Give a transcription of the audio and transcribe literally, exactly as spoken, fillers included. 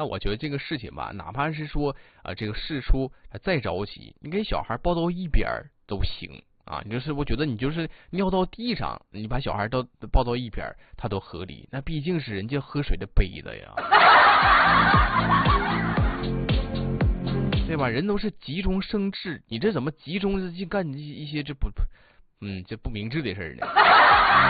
那我觉得这个事情吧，哪怕是说啊、呃，这个事出再着急，你给小孩抱到一边都行啊。你就是我觉得你就是尿到地上，你把小孩都抱到一边，他都合理。那毕竟是人家喝水的杯子呀，对吧？人都是急中生智，你这怎么急中去干一些这不，嗯，这不明智的事呢？